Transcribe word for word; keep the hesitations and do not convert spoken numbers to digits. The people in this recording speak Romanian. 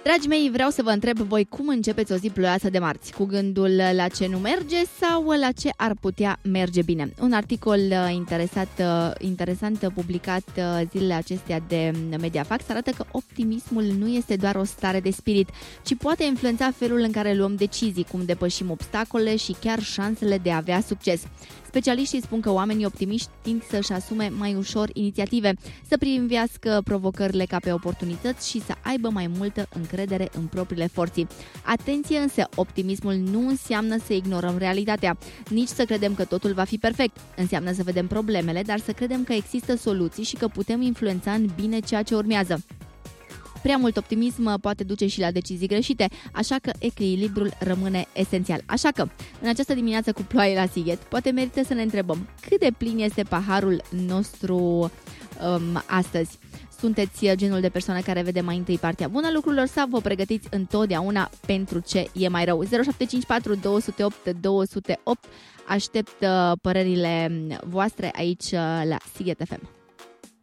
Dragii mei, vreau să vă întreb voi cum începeți o zi ploioasă de marți? Cu gândul la ce nu merge sau la ce ar putea merge bine? Un articol interesat, interesant publicat zilele acestea de Mediafax arată că optimismul nu este doar o stare de spirit, ci poate influența felul în care luăm decizii, cum depășim obstacole și chiar șansele de a avea succes. Specialiștii spun că oamenii optimiști tind să-și asume mai ușor inițiative, să privească provocările ca pe oportunități și să aibă mai multă încredere în propriile forțe. Atenție însă, optimismul nu înseamnă să ignorăm realitatea, nici să credem că totul va fi perfect. Înseamnă să vedem problemele, dar să credem că există soluții și că putem influența în bine ceea ce urmează. Prea mult optimism poate duce și la decizii greșite, așa că echilibrul rămâne esențial. Așa că, în această dimineață cu ploaie la Sighet, poate merită să ne întrebăm cât de plin este paharul nostru um, astăzi. Sunteți genul de persoană care vede mai întâi partea bună a lucrurilor sau vă pregătiți întotdeauna pentru ce e mai rău? zero șapte cinci patru doi zero opt doi zero opt. Aștept părerile voastre aici la Sighet F M.